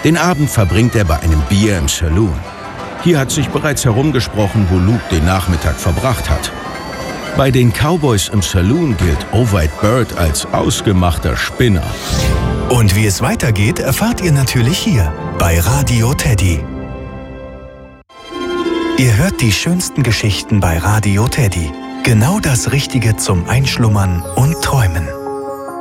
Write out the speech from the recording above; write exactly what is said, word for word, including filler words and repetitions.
Den Abend verbringt er bei einem Bier im Saloon. Hier hat sich bereits herumgesprochen, wo Luke den Nachmittag verbracht hat. Bei den Cowboys im Saloon gilt Ovide Bird als ausgemachter Spinner. Und wie es weitergeht, erfahrt ihr natürlich hier bei Radio Teddy. Ihr hört die schönsten Geschichten bei Radio Teddy. Genau das Richtige zum Einschlummern und Träumen.